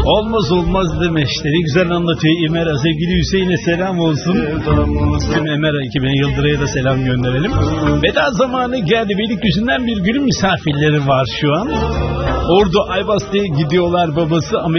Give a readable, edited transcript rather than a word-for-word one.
Olmaz olmaz deme işte. Ne güzel anlatıyor İmera. Sevgili Hüseyin'e selam olsun. Tüm Emera ekibine, Yıldıray'a da selam gönderelim. Veda zamanı geldi. Beylikdüzü'nden bir günün misafirleri var şu an. Ordu Ayvaslı'ya gidiyorlar babası.